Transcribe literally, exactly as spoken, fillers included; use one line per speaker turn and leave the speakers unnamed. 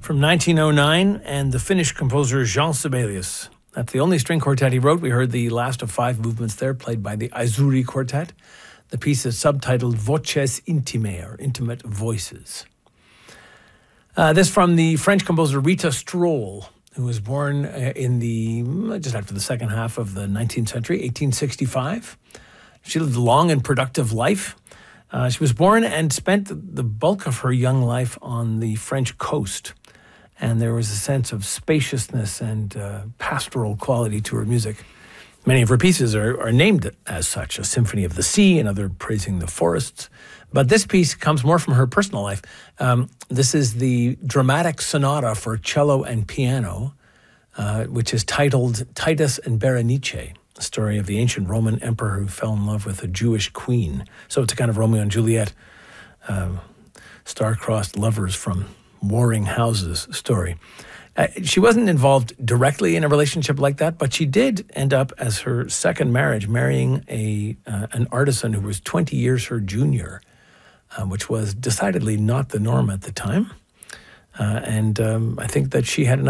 from nineteen oh nine, and the Finnish composer Jean Sibelius. That's the only string quartet he wrote. We heard the last of five movements there, played by the Aizuri Quartet. The piece is subtitled Voces Intimae, or Intimate Voices. Uh, this from the French composer Rita Stroll, who was born uh, in the, just after the second half of the nineteenth century, eighteen sixty-five. She lived a long and productive life. Uh, she was born and spent the bulk of her young life on the French coast. And there was a sense of spaciousness and uh, pastoral quality to her music. Many of her pieces are, are named as such, a symphony of the sea, another praising the forests. But this piece comes more from her personal life. Um, this is the dramatic sonata for cello and piano, uh, which is titled Titus and Berenice, a story of the ancient Roman emperor who fell in love with a Jewish queen. So it's a kind of Romeo and Juliet, uh, star-crossed lovers from warring houses story. Uh, she wasn't involved directly in a relationship like that, but she did end up, as her second marriage, marrying a uh, an artisan who was twenty years her junior, uh, which was decidedly not the norm at the time. Uh, and um, I think that she had an